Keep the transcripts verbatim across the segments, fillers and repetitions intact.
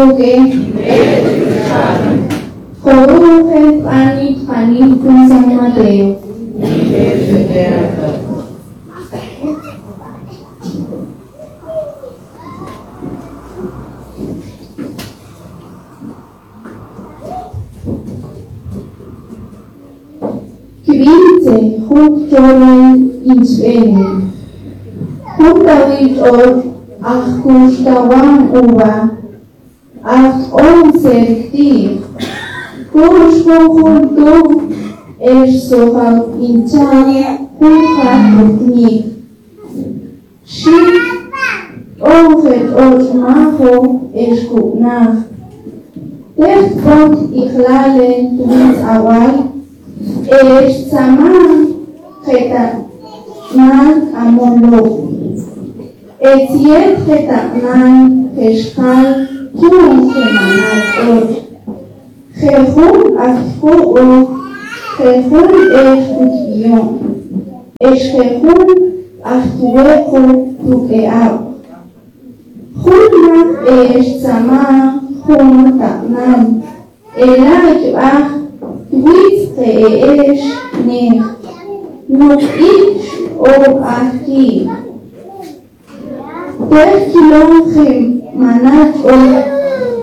Jorge Pani Pani con San Mateo. Kvinze hoch Jolen in Schweden. Hoch David or ach Kustawan Uwa. Ach onsertir. Kushkokun tu es soha incha kuha tukni. Shik ohet ot maho es kuknach. Terfot ikhlale tumis awal. Es zaman kheta nan amolo. Etiet kheta nan keshkal kum kemanat ot. Jehun afku'u, Jehun es kukiyon. Es Jehun afku'u tuke'au. Junma es sama jun taknan. Elay ah tuit es nech. Nuk ich o aki. Ter kilomchim manat o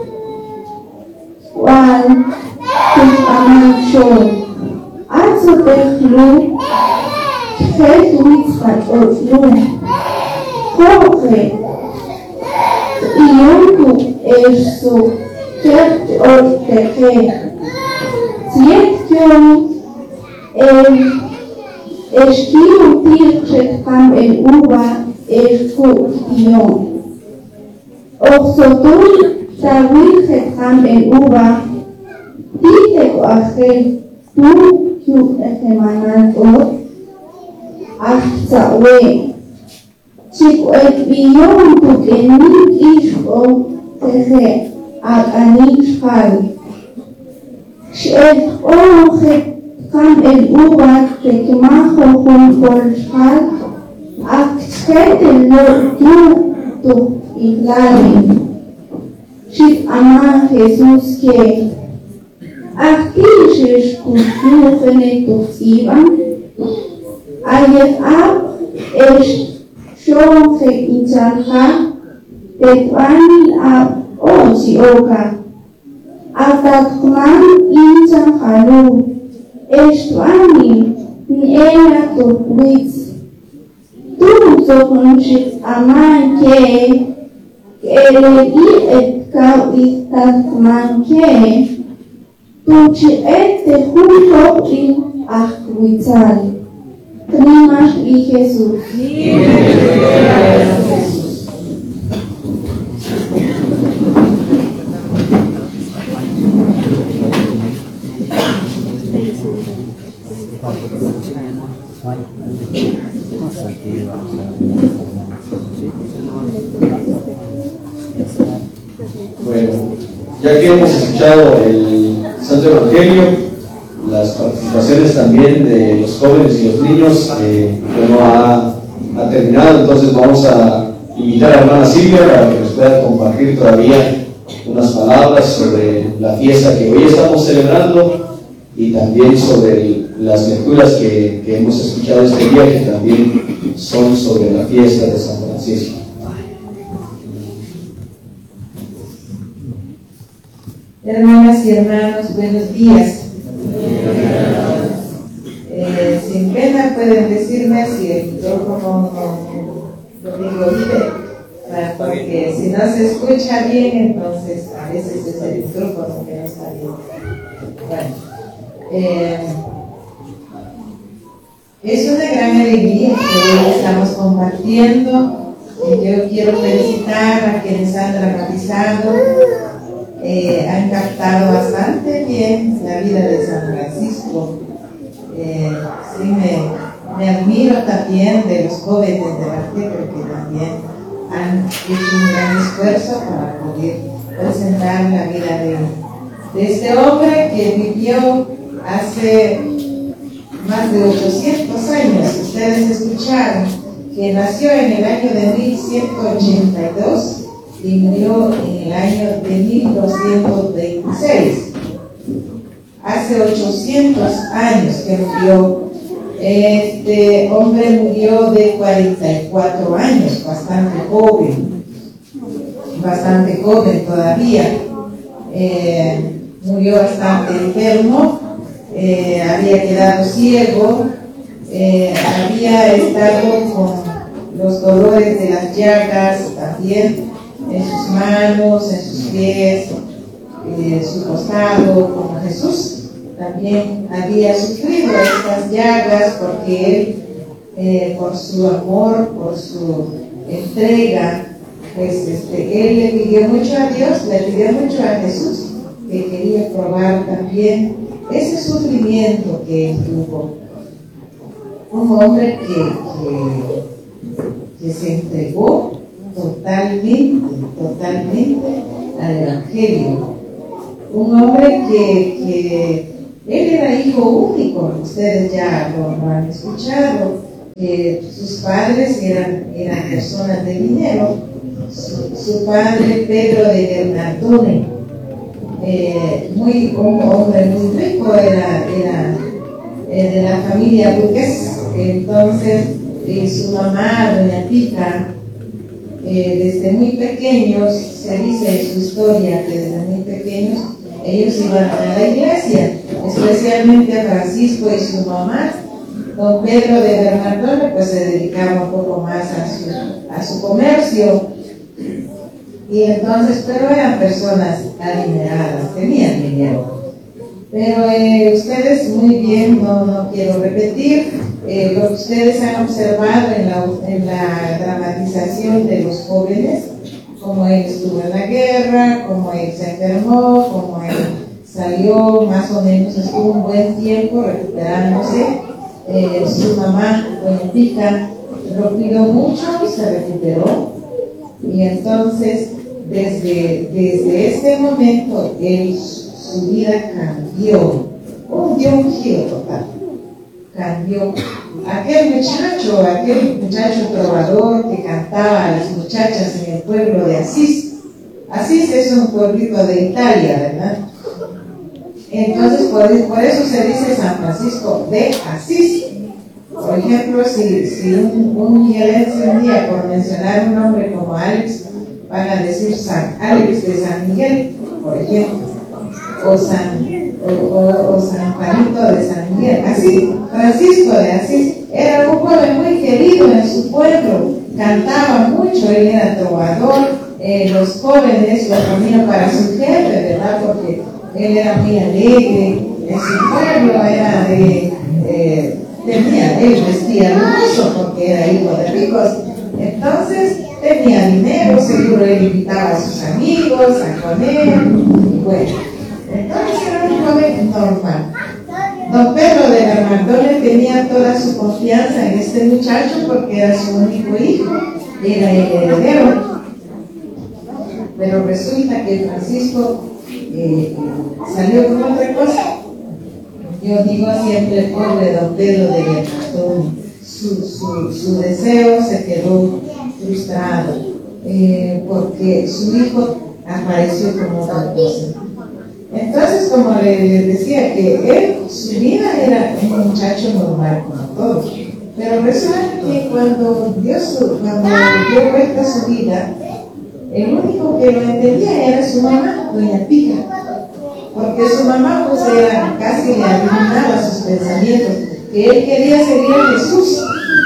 Wal Tupaman Shol Atzotechlu Het Mitzvat Otlu Jorge Iontu Ersu Kert Orteche Tietkion El Eskiu Tirchet Kam El Uva Esku Ion Oxotul Tawil Hetcham El Uva, Tite Coachel, Tu Q Ejemanan Ot, Achzawe, Chico El Billon Tu Kenik Ishko, Teje, Akanik Shal, Shet O Hetcham El Uva, Tekmajo Jun Kol Shal, Achzet El Lor Tu Tu Iglali. Shit ama Jesús que aquí se escuchó genetusiva, ayer ab es yo que incharja, tetuani ab osioka, atatman incharjalu, estuani ni era tu wits, tu soconchis ama que Elegi et kau itat manke, tuci et te junto in achwitzal. Trimas y Jesús. Bueno, ya que hemos escuchado el Santo Evangelio, las participaciones también de los jóvenes y los niños, eh, bueno, ha, ha terminado, entonces vamos a invitar a la hermana Silvia para que nos pueda compartir todavía unas palabras sobre la fiesta que hoy estamos celebrando y también sobre las lecturas que, que hemos escuchado este día, que también son sobre la fiesta de San Francisco. Hermanas y hermanos, buenos días. Eh, sin pena pueden decirme si el micrófono no lo digo bien, porque si no se escucha bien, entonces a veces es el micrófono que no está bien. Bueno, eh, es una gran alegría que hoy estamos compartiendo. Yo quiero felicitar a quienes han dramatizado. Eh, han captado bastante bien la vida de San Francisco. Eh, sí, me, me admiro también de los jóvenes de la fe, porque también han hecho un gran esfuerzo para poder presentar la vida de, de este hombre que vivió hace más de ochocientos años. Ustedes escucharon que nació en el año de mil ciento ochenta y dos y murió en el año de mil doscientos veintiséis. Hace ochocientos años que murió. Este hombre murió de cuarenta y cuatro años, bastante joven, bastante joven todavía. Eh, murió bastante enfermo, eh, había quedado ciego, eh, había estado con los dolores de las llagas también en sus manos, en sus pies, eh, su costado, como Jesús también había sufrido estas llagas, porque él, eh, por su amor, por su entrega, pues este, él le pidió mucho a Dios, le pidió mucho a Jesús, que quería probar también ese sufrimiento que él tuvo. Un hombre que, que, que se entregó totalmente, totalmente al Evangelio. Un hombre que, que él era hijo único, ustedes ya lo, lo han escuchado, que sus padres eran, eran personas de dinero. Su, su padre, Pedro de Bernardone, eh, muy, un hombre muy rico, era, era eh, de la familia burguesa. Entonces, eh, su mamá, doña Pica, eh, desde muy pequeños, se dice en su historia que desde muy pequeños ellos iban a la iglesia, especialmente Francisco y su mamá. Don Pedro de Bernardone pues se dedicaba un poco más a su, a su comercio, y entonces, pero eran personas adineradas, tenían dinero. Pero eh, ustedes muy bien, no, no quiero repetir, eh, lo que ustedes han observado en la, en la dramatización de los jóvenes, como él estuvo en la guerra, como él se enfermó, como él salió, más o menos estuvo un buen tiempo recuperándose. Eh, su mamá, doña Pica, lo cuidó mucho y se recuperó. Y entonces, desde, desde este momento, él, su vida cambió, oh, dio un giro total, cambió. Aquel muchacho, aquel muchacho trovador que cantaba a las muchachas en el pueblo de Asís. Asís es un pueblito de Italia, ¿verdad? Entonces, por, por eso se dice San Francisco de Asís. Por ejemplo, si, si un, un miguelense un día, por mencionar un nombre como Alex, van a decir San Alex de San Miguel, por ejemplo, o San, o, o, o San Juanito de San Miguel. Así, Francisco de Asís era un joven muy querido en su pueblo, cantaba mucho, él era trovador. Eh, los jóvenes lo ponían para su jefe, ¿verdad? Porque él era muy alegre, en su pueblo era de, eh, tenía, él vestía lujoso porque era hijo de ricos, entonces tenía dinero, seguro él invitaba a sus amigos a comer, y bueno, entonces era un joven normal. Don Pedro de Bernardone tenía toda su confianza en este muchacho porque era su único hijo, era el heredero, pero resulta que Francisco Eh, salió con otra cosa. Yo digo siempre, pobre don Pedro de Bernardone, su, su, su deseo se quedó frustrado, eh, porque su hijo apareció como otra cosa. Entonces, como le decía, que él, su vida era un muchacho normal como todos, pero resulta que cuando Dios, cuando dio vuelta a su vida, el único que lo entendía era su mamá, doña Pica, porque su mamá pues era, casi le adivinaba sus pensamientos, que él quería seguir a Jesús,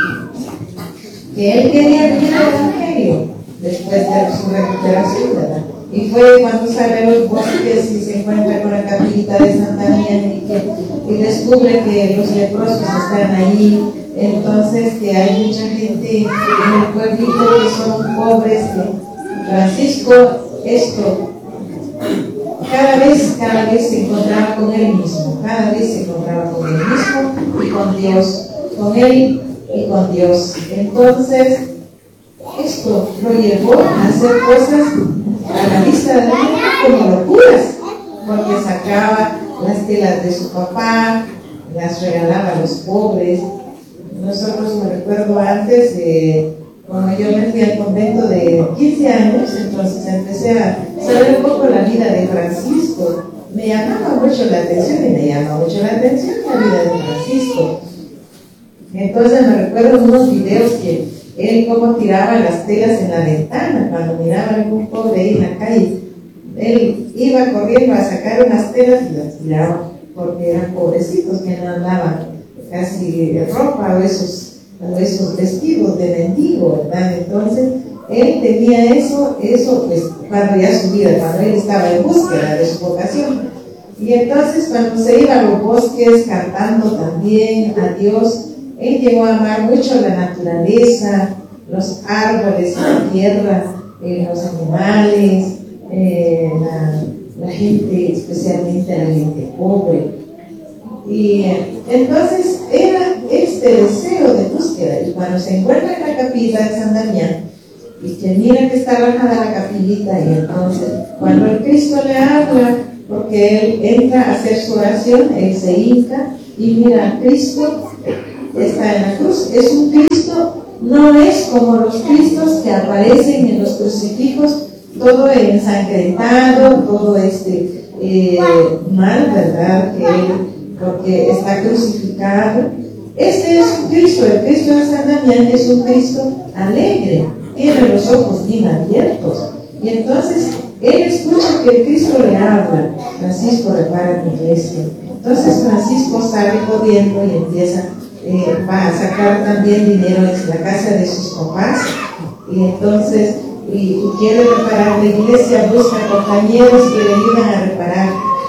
que él quería vivir el Evangelio después de su recuperación, ¿verdad? Y fue cuando sale a los bosques y se encuentra con la capillita de Santa María y, que, y descubre que los leprosos están ahí. Entonces, que hay mucha gente en el pueblito que son pobres, que Francisco, esto, cada vez, cada vez se encontraba con él mismo, cada vez se encontraba con él mismo y con Dios, con él y con Dios. Entonces, esto lo llevó a hacer cosas a la vista de Dios como locuras, porque sacaba las telas de su papá, las regalaba a los pobres. Nosotros, me recuerdo antes, eh, como yo me fui al convento de quince años, entonces empecé a saber un poco la vida de Francisco. Me llamaba mucho la atención y me llama mucho la atención la vida de Francisco. Entonces me recuerdo unos videos que él como tiraba las telas en la ventana cuando miraba a algún pobre ahí en la calle. Él iba corriendo a sacar unas telas y las tiraba porque eran pobrecitos que no andaban casi de ropa o esos, o esos vestidos de mendigo, ¿verdad? Entonces él tenía eso, eso pues cuando ya su vida, cuando él estaba en búsqueda de su vocación. Y entonces cuando se iba a los bosques cantando también a Dios, él llegó a amar mucho la naturaleza, los árboles, la tierra, eh, los animales, eh, la, la gente, especialmente la gente pobre. Y eh, entonces era este deseo de búsqueda. Y cuando se encuentra en la capilla de San Damián, y que mira que está rajada la capillita, y entonces cuando el Cristo le habla, porque él entra a hacer su oración, él se hinca y mira a Cristo. Está en la cruz, es un Cristo, no es como los Cristos que aparecen en los crucifijos, todo ensangrentado, todo este eh, mal, ¿verdad? Que él, porque está crucificado. Este es un Cristo, el Cristo de San Damián es un Cristo alegre, tiene los ojos bien abiertos, y entonces él escucha que el Cristo le habla. Francisco repara mi iglesia. Entonces Francisco sale corriendo y empieza Eh, va a sacar también dinero en la casa de sus papás, y entonces y, y quiere reparar la iglesia, busca compañeros que le ayudan a reparar,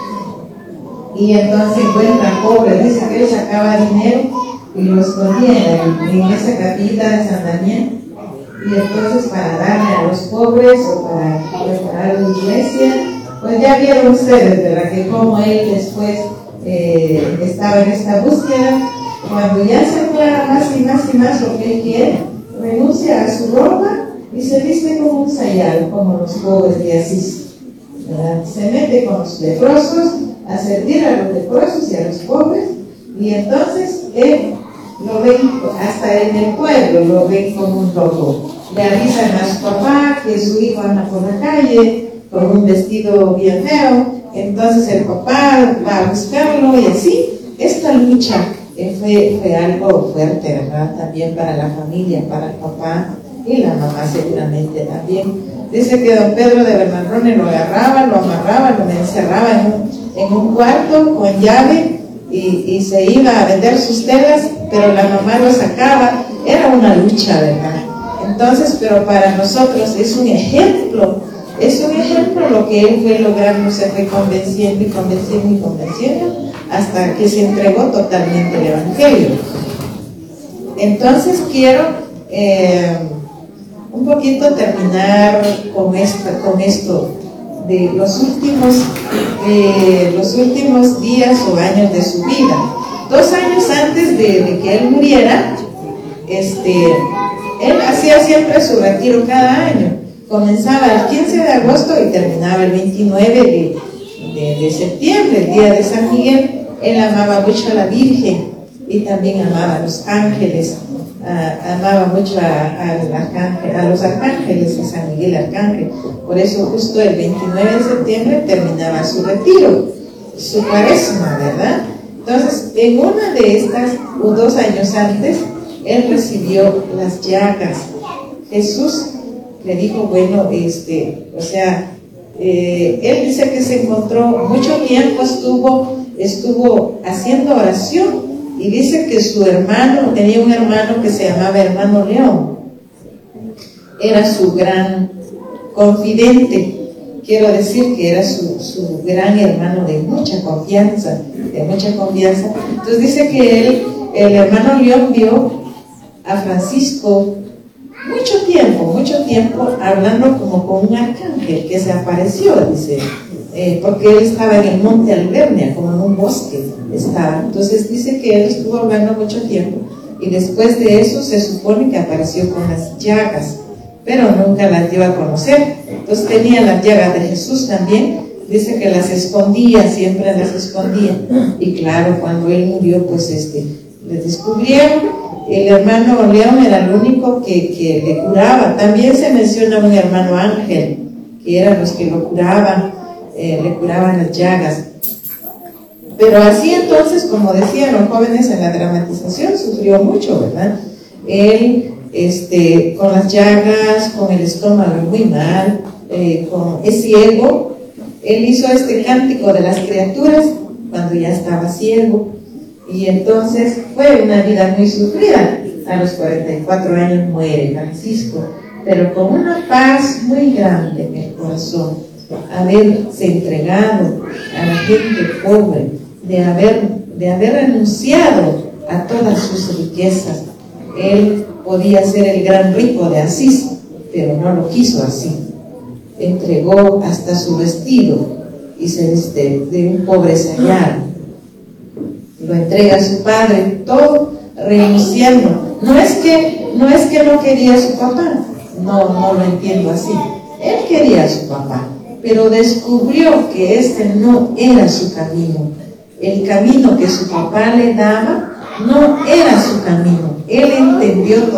y entonces encuentra pobre, dice que él sacaba dinero y lo escondía en, en esa capilla de San Damián, y entonces para darle a los pobres o para reparar la iglesia. Pues ya vieron ustedes, ¿verdad?, que como él después eh, estaba en esta búsqueda. Cuando ya se aclara más y más y más lo que él quiere, renuncia a su ropa y se viste como un sayal, como los pobres de Asís, ¿verdad? Se mete con los leprosos a servir a los leprosos y a los pobres, y entonces él lo ven, hasta en el pueblo lo ven como un loco. Le avisan a su papá que su hijo anda por la calle con un vestido bien feo, entonces el papá va a buscarlo, y así esta lucha Fue, fue algo fuerte, ¿verdad? También para la familia, para el papá y la mamá seguramente también. Dice que don Pedro de Bernardone lo agarraba, lo amarraba, lo encerraba en un, en un cuarto con llave y, y se iba a vender sus telas, pero la mamá lo sacaba. Era una lucha, ¿verdad? Entonces, pero para nosotros es un ejemplo, es un ejemplo lo que él fue logrando, se fue convenciendo y convenciendo y convenciendo, hasta que se entregó totalmente el Evangelio. Entonces quiero eh, un poquito terminar con esto, con esto de los últimos, eh, los últimos días o años de su vida. Dos años antes de, de que él muriera, este, él hacía siempre su retiro cada año. Comenzaba el quince de agosto y terminaba el veintinueve de, de, de septiembre, el día de San Miguel. Él amaba mucho a la Virgen y también amaba a los ángeles, uh, amaba mucho a, a, a los arcángeles, a San Miguel Arcángel. Por eso justo el veintinueve de septiembre terminaba su retiro, su cuaresma, ¿verdad? Entonces, en una de estas, o dos años antes, él recibió las llagas. Jesús le dijo, bueno, este, o sea, eh, él dice que se encontró, mucho tiempo estuvo estuvo haciendo oración, y dice que su hermano, tenía un hermano que se llamaba hermano León, era su gran confidente, quiero decir que era su, su gran hermano de mucha confianza, de mucha confianza. Entonces dice que él, el hermano León vio a Francisco mucho tiempo, mucho tiempo hablando como con un arcángel que se apareció, dice, Eh, porque él estaba en el monte Albernia, como en un bosque estaba. Entonces dice que él estuvo hablando mucho tiempo, y después de eso se supone que apareció con las llagas, pero nunca las dio a conocer. Entonces tenía las llagas de Jesús también, dice que las escondía, siempre las escondía, y claro, cuando él murió, pues este, les descubrieron, el hermano León era el único que, que le curaba. También se menciona un hermano Ángel, que eran los que lo curaban, eh, le curaban las llagas. Pero así entonces, como decían los jóvenes en la dramatización, sufrió mucho, ¿verdad? Él, este, con las llagas, con el estómago muy mal, eh, con, es ciego. Él hizo este cántico de las criaturas cuando ya estaba ciego. Y entonces fue una vida muy sufrida. A los cuarenta y cuatro años muere Francisco, pero con una paz muy grande en el corazón, haberse entregado a la gente pobre, de haber, de haber renunciado a todas sus riquezas. Él podía ser el gran rico de Asís, pero no lo quiso así. Entregó hasta su vestido y se viste de un pobre sayar. Lo entrega a su padre, todo renunciando. No es que no es que no quería a su papá, no, no lo entiendo así. Él quería a su papá, pero descubrió que este no era su camino. El camino que su papá le daba no era su camino. Él entendió todo.